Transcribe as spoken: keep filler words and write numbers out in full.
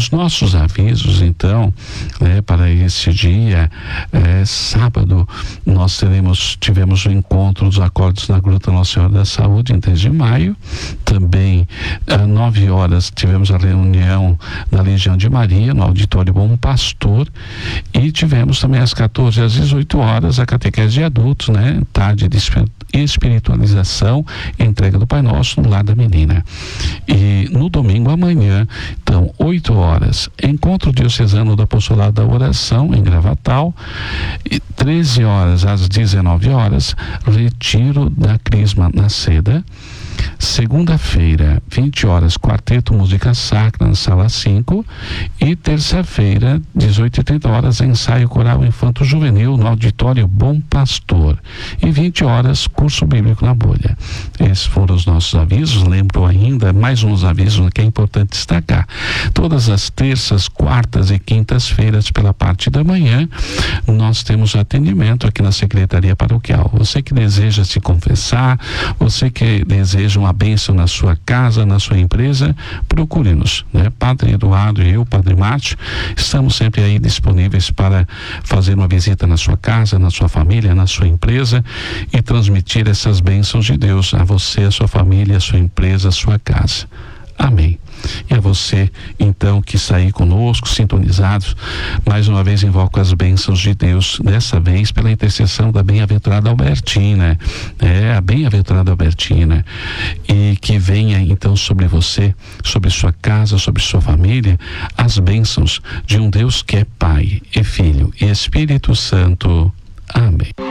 Os nossos avisos, então, né, para esse dia, é, sábado, nós teremos, tivemos o encontro dos acordes na Gruta Nossa Senhora da Saúde, em três de maio. Também, às nove horas, tivemos a reunião da Legião de Maria, no Auditório Bom Pastor. E tivemos também às quatorze às dezoito horas a catequese de adultos, né? Tarde de espiritualização, entrega do Pai Nosso no Lar da Menina. E no domingo amanhã, então, oito horas, encontro diocesano do Apostolado da Oração em Gravatal. E treze horas às dezenove horas, retiro da Crisma na Seda. Segunda-feira, vinte horas, Quarteto Música Sacra na Sala cinco. E terça-feira, dezoito e trinta horas, ensaio coral infanto juvenil no Auditório Bom Pastor. E vinte horas, curso bíblico na Bolha. Esses foram os nossos avisos. Lembro ainda mais uns avisos que é importante destacar. Todas as terças, quartas e quintas-feiras, pela parte da manhã, nós temos atendimento aqui na Secretaria Paroquial. Você que deseja se confessar, você que deseja uma bênção na sua casa, na sua empresa, procure-nos, né? Padre Eduardo e eu, Padre Márcio, estamos sempre aí disponíveis para fazer uma visita na sua casa, na sua família, na sua empresa e transmitir essas bênçãos de Deus a você, a sua família, a sua empresa, a sua casa. Amém. E a você, então, que está aí conosco, sintonizados, mais uma vez invoco as bênçãos de Deus, dessa vez pela intercessão da bem-aventurada Albertina, é, a bem-aventurada Albertina, e que venha, então, sobre você, sobre sua casa, sobre sua família, as bênçãos de um Deus que é Pai e Filho e Espírito Santo. Amém.